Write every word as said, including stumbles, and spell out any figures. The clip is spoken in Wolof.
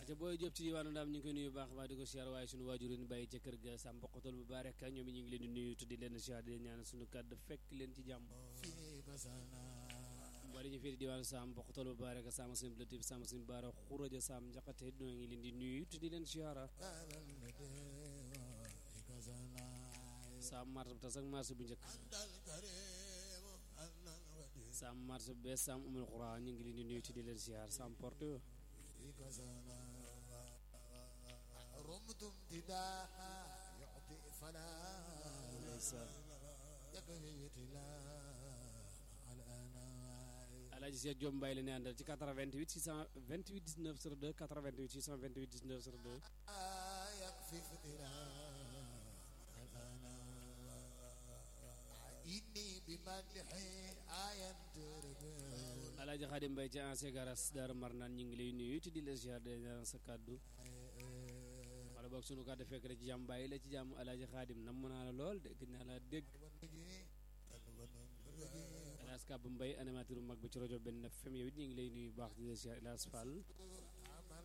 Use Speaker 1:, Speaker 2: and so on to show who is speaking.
Speaker 1: aca booy Jóob ci diwaanu Ndaam ñu ngi koy nuyu baax baax di ko siyaar waaye suñu waajur yi bàyyi ca kër ga Sam Mboqatal bu baax rek ñoom ñu ngi leen di nuyu tuddi leen siyaar di leen ñaan suñu kàddu fekk leen ci jàmm mbali ñu fii di diwaanu Sam Mboqatal bu baax rek Sam Sim Latif Sam Sim Baara Xuraja Sam Njaxate ñoo ngi leen di nuyu tuddi leen siyaara Sam marché bu tas ak marché bu njëkk Sam marché bu bees Sam umul xuraa ñu ngi leen di nuyu tuddi leen siyaar Sam porte
Speaker 2: رمتم تداها يعطي فلا يقوي تلا على انا
Speaker 1: Alaaji Seydou Diop Mbaye la ne àndal ci quatre-vingt-huit six cent vingt-huit dix-neuf zéro deux quatre-vingt-huit six cent vingt-huit dix-neuf zéro deux
Speaker 2: يكفي فتلا انا إني بمدحي آية تربي
Speaker 1: Alaaji Xaadim Mbaye ci ancien garas Daaru Marnaan ñu ngi lay nuyu te di la ziar de ñaan sa kàddu wala boog sunu kàddu fekk rek ci jàmm bàyyi la ci jàmm Alaaji Xaadim namm naa la lool de gën naa la dégg Alaas Kàbb Mbaye animateur bu mag bi ci rajo benn F M yow it ñu ngi lay nuyu baax di la ziar Ilaas Fall